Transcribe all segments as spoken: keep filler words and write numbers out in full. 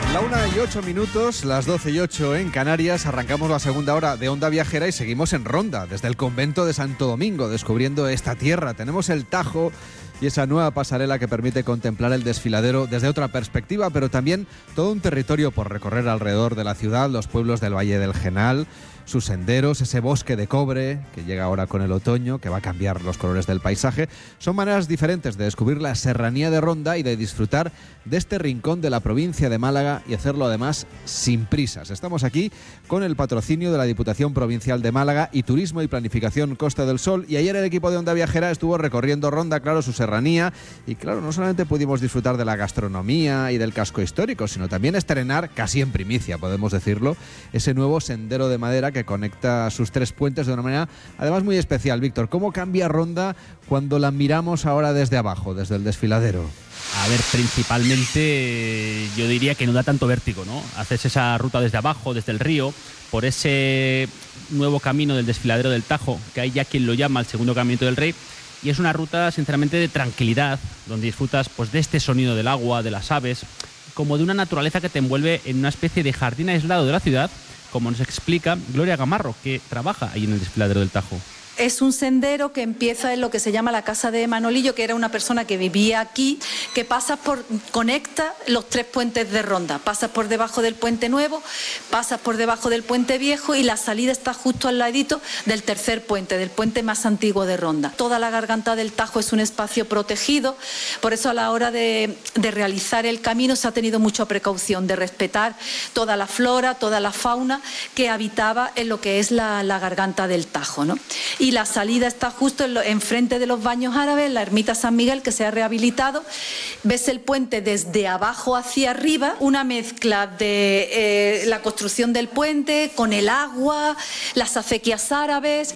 La una y ocho minutos, las doce y ocho en Canarias. Arrancamos la segunda hora de Onda Viajera y seguimos en Ronda, desde el convento de Santo Domingo, descubriendo esta tierra. Tenemos el Tajo y esa nueva pasarela que permite contemplar el desfiladero desde otra perspectiva, pero también todo un territorio por recorrer alrededor de la ciudad, los pueblos del Valle del Genal, sus senderos, ese bosque de cobre que llega ahora con el otoño, que va a cambiar los colores del paisaje. Son maneras diferentes de descubrir la serranía de Ronda y de disfrutar de este rincón de la provincia de Málaga y hacerlo además sin prisas. Estamos aquí con el patrocinio de la Diputación Provincial de Málaga y Turismo y Planificación Costa del Sol, y ayer el equipo de Onda Viajera estuvo recorriendo Ronda, claro, su serranía, y claro, no solamente pudimos disfrutar de la gastronomía y del casco histórico, sino también estrenar, casi en primicia podemos decirlo, ese nuevo sendero de madera que conecta sus tres puentes de una manera además muy especial. Víctor, ¿cómo cambia Ronda cuando la miramos ahora desde abajo, desde el desfiladero? A ver, principalmente yo diría que no da tanto vértigo, ¿no? Haces esa ruta desde abajo, desde el río, por ese nuevo camino del desfiladero del Tajo, que hay ya quien lo llama el segundo Caminito del Rey, y es una ruta sinceramente de tranquilidad, donde disfrutas pues de este sonido del agua, de las aves, como de una naturaleza que te envuelve en una especie de jardín aislado de la ciudad, como nos explica Gloria Gamarro, que trabaja ahí en el desfiladero del Tajo. Es un sendero que empieza en lo que se llama la casa de Manolillo, que era una persona que vivía aquí, que pasa por, conecta los tres puentes de Ronda. Pasas por debajo del puente nuevo, pasas por debajo del puente viejo y la salida está justo al ladito del tercer puente, del puente más antiguo de Ronda. Toda la garganta del Tajo es un espacio protegido, por eso a la hora de, de realizar el camino se ha tenido mucha precaución de respetar toda la flora, toda la fauna que habitaba en lo que es la, la garganta del Tajo, ¿no? Y la salida está justo en lo, enfrente de los baños árabes, la ermita San Miguel, que se ha rehabilitado. Ves el puente desde abajo hacia arriba, una mezcla de eh, la construcción del puente con el agua, las acequias árabes.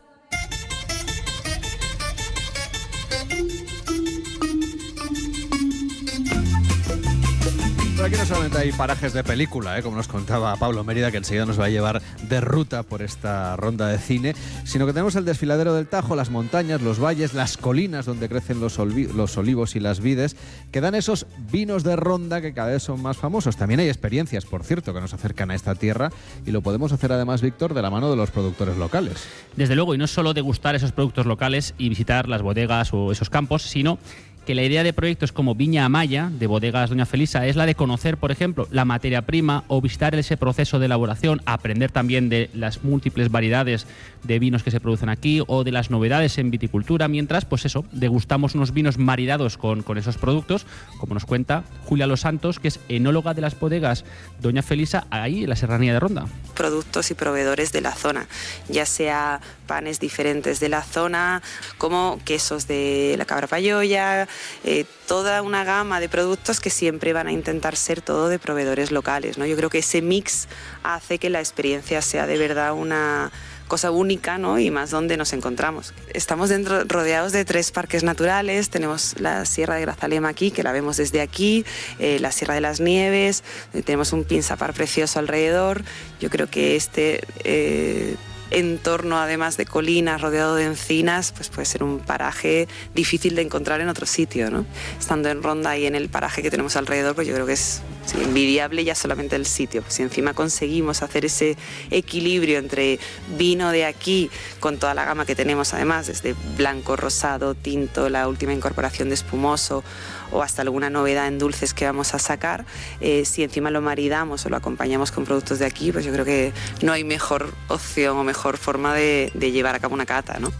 Pero aquí no solamente hay parajes de película, ¿eh? como nos contaba Pablo Mérida, que enseguida nos va a llevar de ruta por esta ronda de cine, sino que tenemos el desfiladero del Tajo, las montañas, los valles, las colinas donde crecen los, los olivos y las vides, que dan esos vinos de Ronda que cada vez son más famosos. También hay experiencias, por cierto, que nos acercan a esta tierra, y lo podemos hacer además, Víctor, de la mano de los productores locales. Desde luego, y no solo degustar esos productos locales y visitar las bodegas o esos campos, sino que la idea de proyectos como Viña Amaya, de Bodegas Doña Felisa, es la de conocer, por ejemplo, la materia prima o visitar ese proceso de elaboración, aprender también de las múltiples variedades de vinos que se producen aquí o de las novedades en viticultura, mientras, pues eso, degustamos unos vinos maridados con, con esos productos, como nos cuenta Julia Los Santos, que es enóloga de las bodegas Doña Felisa, ahí en la serranía de Ronda. Productos y proveedores de la zona, ya sea panes diferentes de la zona, como quesos de la cabra payoya, eh, toda una gama de productos que siempre van a intentar ser todo de proveedores locales, ¿no? Yo creo que ese mix hace que la experiencia sea de verdad una cosa única, ¿no? Y más donde nos encontramos. Estamos dentro, rodeados de tres parques naturales. Tenemos la Sierra de Grazalema aquí, que la vemos desde aquí, eh, la Sierra de las Nieves, eh, tenemos un pinzapar precioso alrededor. Yo creo que este eh, entorno, además de colinas, rodeado de encinas, pues puede ser un paraje difícil de encontrar en otro sitio, ¿no? Estando en Ronda y en el paraje que tenemos alrededor, pues yo creo que es sí, envidiable ya solamente el sitio. Pues si encima conseguimos hacer ese equilibrio entre vino de aquí, con toda la gama que tenemos además, desde blanco, rosado, tinto, la última incorporación de espumoso, o hasta alguna novedad en dulces que vamos a sacar, eh, si encima lo maridamos o lo acompañamos con productos de aquí, pues yo creo que no hay mejor opción o mejor forma de, de llevar a cabo una cata, ¿no?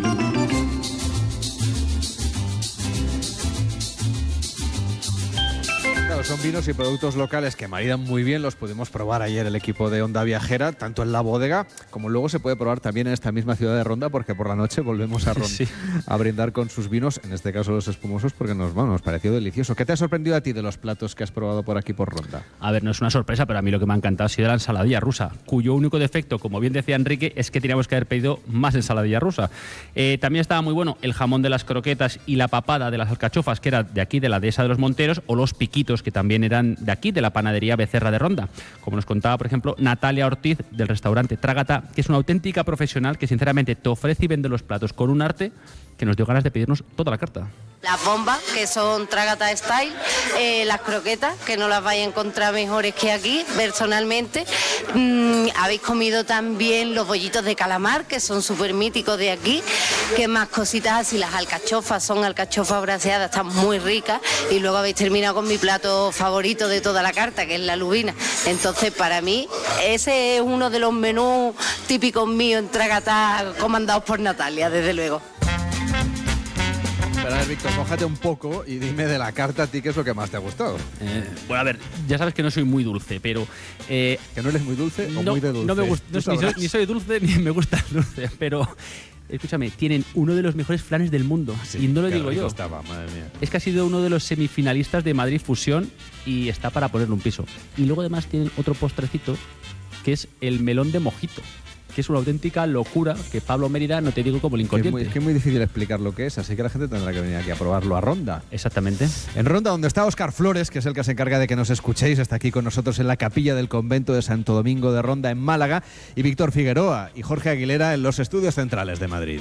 Claro, son vinos y productos locales que maridan muy bien, los pudimos probar ayer el equipo de Onda Viajera, tanto en la bodega como luego se puede probar también en esta misma ciudad de Ronda, porque por la noche volvemos a, Ronda, sí. a brindar con sus vinos, en este caso los espumosos, porque nos, bueno, nos pareció delicioso. ¿Qué te ha sorprendido a ti de los platos que has probado por aquí por Ronda? A ver, no es una sorpresa, pero a mí lo que me ha encantado ha sido la ensaladilla rusa, cuyo único defecto, como bien decía Enrique, es que teníamos que haber pedido más ensaladilla rusa. Eh, también estaba muy bueno el jamón de las croquetas y la papada de las alcachofas, que era de aquí, de la dehesa de los Monteros, o los piquitos, que también eran de aquí, de la panadería Becerra de Ronda. Como nos contaba, por ejemplo, Natalia Ortiz, del restaurante Trágata, que es una auténtica profesional que sinceramente te ofrece y vende los platos con un arte que nos dio ganas de pedirnos toda la carta. Las bombas, que son Tragata Style, eh, las croquetas, que no las vais a encontrar mejores que aquí, personalmente. Mm, habéis comido también los bollitos de calamar, que son súper míticos de aquí. Que más cositas así, las alcachofas, son alcachofas braseadas, están muy ricas. Y luego habéis terminado con mi plato favorito de toda la carta, que es la lubina. Entonces, para mí, ese es uno de los menús típicos míos en Tragata, comandados por Natalia, desde luego. Pero a ver, Víctor, mójate un poco y dime de la carta a ti qué es lo que más te ha gustado. Eh, bueno, a ver, ya sabes que no soy muy dulce, pero... Eh, ¿Que no eres muy dulce o no, muy de dulce? No me gusta, no, ni, soy, ni soy dulce ni me gusta el dulce, pero... Escúchame, tienen uno de los mejores flanes del mundo. Sí, y no lo digo yo. Estaba, madre mía. Es que ha sido uno de los semifinalistas de Madrid Fusión y está para ponerle un piso. Y luego además tienen otro postrecito que es el melón de mojito, que es una auténtica locura que Pablo Mérida no te digo como el incondiente. Es, muy, es que es muy difícil explicar lo que es, así que la gente tendrá que venir aquí a probarlo a Ronda. Exactamente. En Ronda, donde está Óscar Flores, que es el que se encarga de que nos escuchéis, está aquí con nosotros en la capilla del convento de Santo Domingo de Ronda en Málaga, y Víctor Figueroa y Jorge Aguilera en los estudios centrales de Madrid.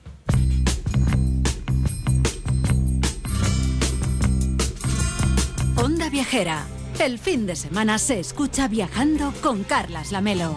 Onda Viajera. El fin de semana se escucha viajando con Carlas Lamelo.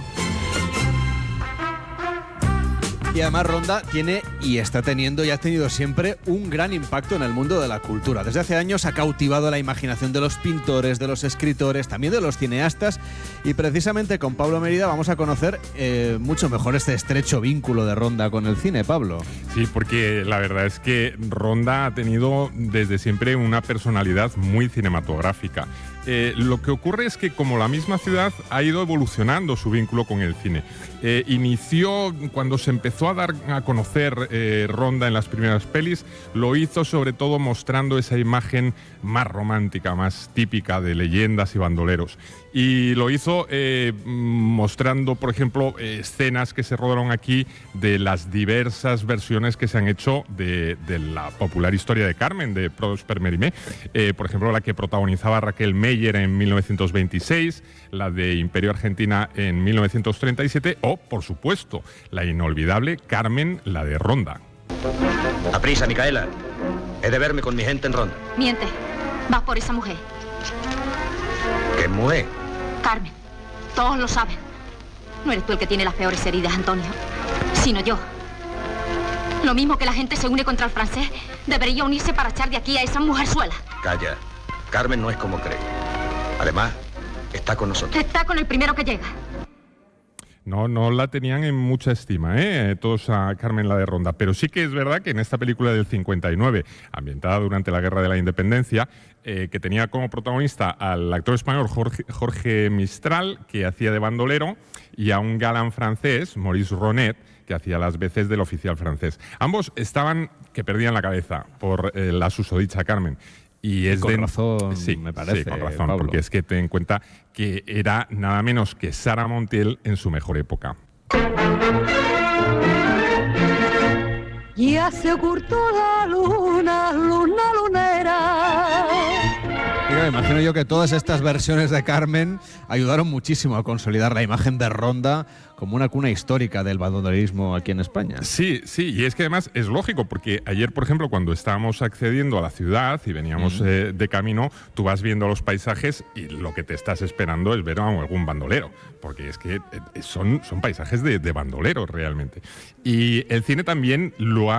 Y además Ronda tiene y está teniendo y ha tenido siempre un gran impacto en el mundo de la cultura. Desde hace años ha cautivado la imaginación de los pintores, de los escritores, también de los cineastas, y precisamente con Pablo Mérida vamos a conocer eh, mucho mejor este estrecho vínculo de Ronda con el cine, Pablo. Sí, porque la verdad es que Ronda ha tenido desde siempre una personalidad muy cinematográfica. Eh, lo que ocurre es que como la misma ciudad ha ido evolucionando su vínculo con el cine. Eh, inició cuando se empezó a dar a conocer eh, Ronda en las primeras pelis, lo hizo sobre todo mostrando esa imagen más romántica, más típica de leyendas y bandoleros. Y lo hizo eh, mostrando, por ejemplo, eh, escenas que se rodaron aquí de las diversas versiones que se han hecho de, de la popular historia de Carmen, de Prosper Mérimée. Eh, por ejemplo, la que protagonizaba Raquel Meyer en mil novecientos veintiséis, la de Imperio Argentina en mil novecientos treinta y siete o, por supuesto, la inolvidable Carmen, la de Ronda. Aprisa, Micaela. He de verme con mi gente en Ronda. Miente. Vas por esa mujer. ¿Qué mujer? Carmen. Todos lo saben. No eres tú el que tiene las peores heridas, Antonio, sino yo. Lo mismo que la gente se une contra el francés, debería unirse para echar de aquí a esa mujerzuela. Calla. Carmen no es como cree. Además, está con nosotros. Está con el primero que llega. No, no la tenían en mucha estima, ¿eh? Todos a Carmen, la de Ronda. Pero sí que es verdad que en esta película del cincuenta y nueve, ambientada durante la Guerra de la Independencia, eh, que tenía como protagonista al actor español Jorge, Jorge Mistral, que hacía de bandolero, y a un galán francés, Maurice Ronet, que hacía las veces del oficial francés. Ambos estaban que perdían la cabeza por eh, la susodicha Carmen. Y es con de... razón, sí, me parece, sí, con razón, Pablo. Porque es que ten en cuenta que era nada menos que Sara Montiel en su mejor época. Ya se ocultó la luna, luna lunera. Me imagino yo que todas estas versiones de Carmen ayudaron muchísimo a consolidar la imagen de Ronda como una cuna histórica del bandolerismo aquí en España. Sí, sí, y es que además es lógico, porque ayer, por ejemplo, cuando estábamos accediendo a la ciudad y veníamos mm. eh, de camino, tú vas viendo los paisajes y lo que te estás esperando es ver a algún bandolero, porque es que eh, son, son paisajes de, de bandoleros realmente. Y el cine también lo ha